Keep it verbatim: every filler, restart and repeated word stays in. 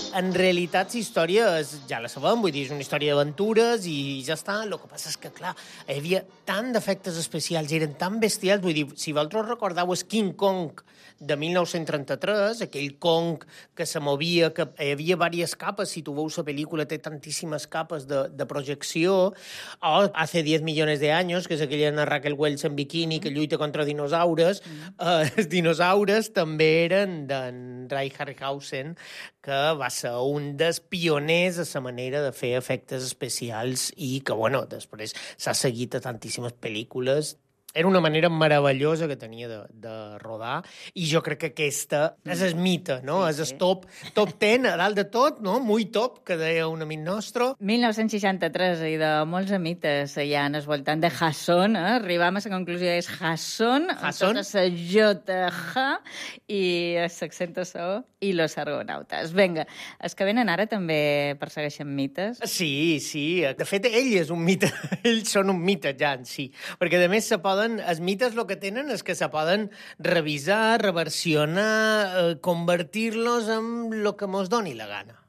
En realitat, la història és, ja la sabem, vull dir, és una història d'aventures i ja està. El que passa és que, clar, hi havia tant d'efectes especials, eren tan bestials, vull dir, si vosaltres recordeu el King Kong de mil nou-cents trenta-tres, aquell Kong que se movia, que hi havia diverses capes, si tu veus la pel·lícula té tantíssimes capes de, de projecció, o Hace diez millones de años, que és aquella de Raquel Welch en biquini que lluita contra dinosaures, mm. eh, els dinosaures també eren d'en Ray Harryhausen, que va ser un dels pioners a la manera de fer efectes especials i que, bueno, després s'ha seguit a tantíssimes pel·lícules. Era una manera meravellosa que tenia de, de rodar i jo crec que aquesta és el mite, no? Sí, és el top, top ten, a dalt de tot, no? Muy top, que deia un amic nostre. mil nou-cents seixanta-tres, i de molts mites hi ha al voltant de Hasson, eh? Arribam a la conclusió és Hasson, Hasson? amb tota la J, H, i l'accent a so, i los argonautes. Vinga, els que venen ara també persegueixen mites? Sí, sí. De fet, ell és un mite. Ells són un mite, ja, en si. Perquè, a més, se poden... Els mites el que tenen és que se poden revisar, reversionar, eh, convertir-los en el que mos doni la gana.